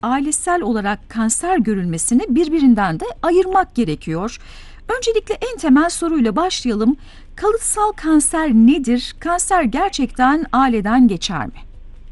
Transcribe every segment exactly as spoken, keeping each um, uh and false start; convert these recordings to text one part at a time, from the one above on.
ailesel olarak kanser görülmesini birbirinden de ayırmak gerekiyor. Öncelikle en temel soruyla başlayalım. Kalıtsal kanser nedir? Kanser gerçekten aileden geçer mi?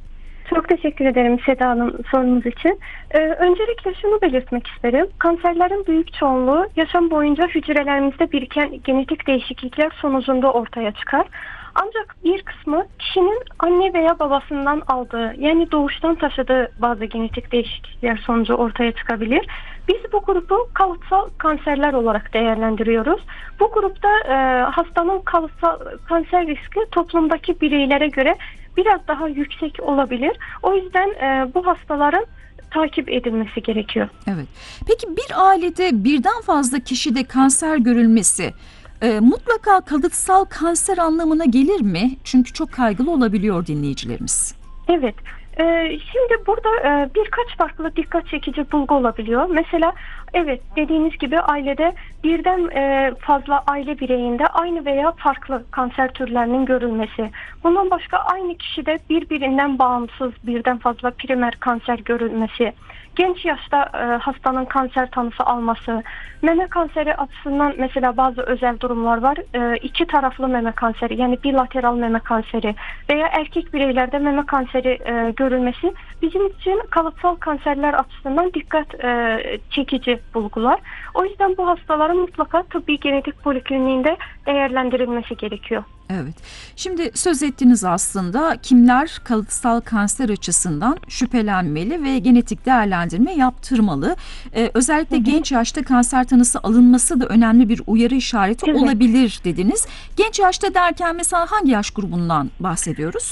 Çok teşekkür ederim Seda Hanım sorunuz için. Ee, öncelikle şunu belirtmek isterim. Kanserlerin büyük çoğunluğu yaşam boyunca hücrelerimizde biriken genetik değişiklikler sonucunda ortaya çıkar. Ancak bir kısmı kişinin anne veya babasından aldığı, yani doğuştan taşıdığı bazı genetik değişiklikler sonucu ortaya çıkabilir. Biz bu grubu kalıtsal kanserler olarak değerlendiriyoruz. Bu grupta e, hastanın kalıtsal kanser riski toplumdaki bireylere göre biraz daha yüksek olabilir. O yüzden e, bu hastaların takip edilmesi gerekiyor. Evet. Peki bir ailede birden fazla kişide kanser görülmesi e, mutlaka kalıtsal kanser anlamına gelir mi? Çünkü çok kaygılı olabiliyor dinleyicilerimiz. Evet. Ee, şimdi burada e, birkaç farklı dikkat çekici bulgu olabiliyor. Mesela evet dediğiniz gibi ailede birden e, fazla aile bireyinde aynı veya farklı kanser türlerinin görülmesi. Bundan başka aynı kişide birbirinden bağımsız birden fazla primer kanser görülmesi. Genç yaşta e, hastanın kanser tanısı alması, meme kanseri açısından mesela bazı özel durumlar var. E, iki taraflı meme kanseri, yani bilateral meme kanseri veya erkek bireylerde meme kanseri e, görülmesi bizim için kalıtsal kanserler açısından dikkat e, çekici bulgular. O yüzden bu hastaların mutlaka tıbbi genetik polikliniğinde değerlendirilmesi gerekiyor. Evet. Şimdi söz ettiniz aslında kimler kalıtsal kanser açısından şüphelenmeli ve genetik değerlendirme yaptırmalı. Ee, özellikle hı hı. genç yaşta kanser tanısı alınması da önemli bir uyarı işareti evet. olabilir dediniz. Genç yaşta derken mesela hangi yaş grubundan bahsediyoruz?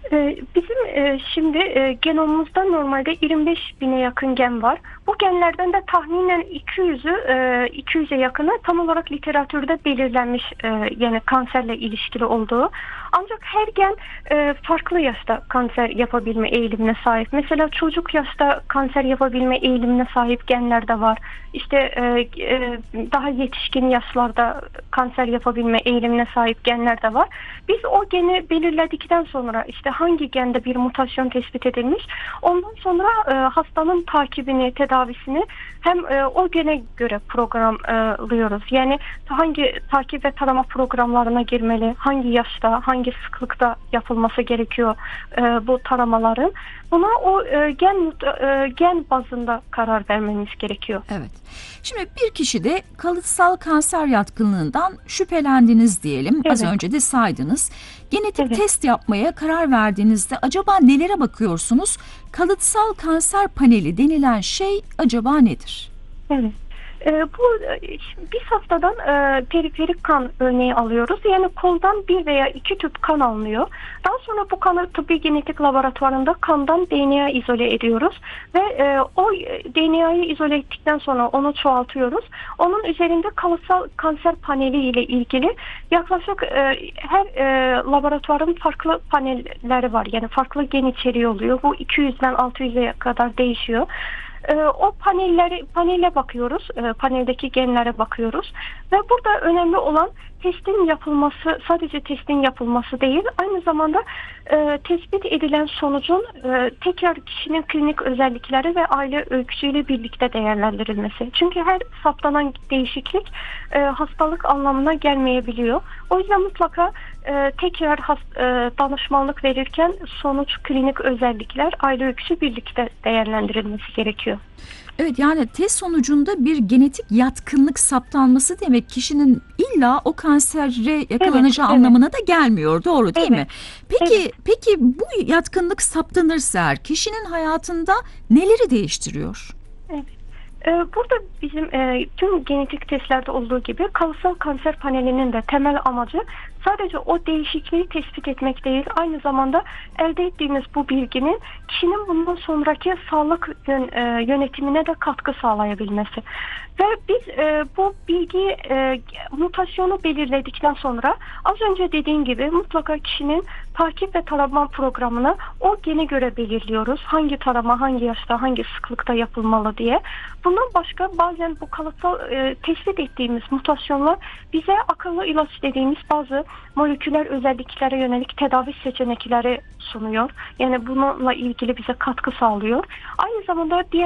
Bizim şimdi genomumuzda normalde yirmi beş bine yakın gen var. Bu genlerden de tahminen iki yüzü iki yüze yakını tam olarak literatürde belirlenmiş, yani kanserle ilişkili olduğu. Ancak her gen farklı yaşta kanser yapabilme eğilimine sahip. Mesela çocuk yaşta kanser yapabilme eğilimine sahip genler de var. İşte daha yetişkin yaşlarda kanser yapabilme eğilimine sahip genler de var. Biz o geni belirledikten sonra işte hangi gende bir mutasyon tespit edilmiş, ondan sonra e, hastanın takibini, tedavisini hem e, o gene göre programlıyoruz. Yani hangi takip ve tarama programlarına girmeli, hangi yaşta, hangi sıklıkta yapılması gerekiyor e, bu taramaların. Buna o e, gen e, gen bazında karar vermemiz gerekiyor. Evet. Şimdi bir kişide kalıtsal kanser yatkınlığından şüphelendiniz diyelim. Evet. Az önce de saydınız. Genetik evet. test yapmaya karar verdiğinizde acaba nelere bakıyorsunuz? Kalıtsal kanser paneli denilen şey acaba nedir? Evet. E, bu biz hastadan e, periferik kan örneği alıyoruz. Yani koldan bir veya iki tüp kan alınıyor. Daha sonra bu kanı tıbbi genetik laboratuvarında kandan D N A izole ediyoruz ve e, o D N A'yı izole ettikten sonra onu çoğaltıyoruz. Onun üzerinde kalıtsal kanser paneli ile ilgili yaklaşık e, her e, laboratuvarın farklı panelleri var. Yani farklı gen içeriği oluyor. Bu iki yüzden altı yüze kadar değişiyor. O panelleri panele bakıyoruz, paneldeki genlere bakıyoruz ve burada önemli olan testin yapılması, sadece testin yapılması değil, aynı zamanda e, tespit edilen sonucun e, tekrar kişinin klinik özellikleri ve aile öyküsüyle birlikte değerlendirilmesi. Çünkü her saptanan değişiklik e, hastalık anlamına gelmeyebiliyor. O yüzden mutlaka e, tekrar has, e, danışmanlık verirken sonuç, klinik özellikler, aile öyküsü birlikte değerlendirilmesi gerekiyor. Evet, yani test sonucunda bir genetik yatkınlık saptanması demek kişinin illa o kansere yakalanacağı evet, anlamına evet. da gelmiyor. Doğru değil evet. mi? Peki evet. peki bu yatkınlık saptanırsa eğer kişinin hayatında neleri değiştiriyor? Evet. Burada bizim e, tüm genetik testlerde olduğu gibi kalıtsal kanser panelinin de temel amacı sadece o değişikliği tespit etmek değil, aynı zamanda elde ettiğimiz bu bilginin kişinin bundan sonraki sağlık yön, e, yönetimine de katkı sağlayabilmesi. Ve biz e, bu bilgiyi e, mutasyonu belirledikten sonra az önce dediğim gibi mutlaka kişinin takip ve tarama programını o gene göre belirliyoruz. Hangi tarama, hangi yaşta, hangi sıklıkta yapılmalı diye. Bundan başka bazen bu kalıtsal e, tespit ettiğimiz mutasyonlar bize akıllı ilaç dediğimiz bazı moleküler özelliklere yönelik tedavi seçenekleri sunuyor. Yani bununla ilgili bize katkı sağlıyor. Aynı zamanda diğer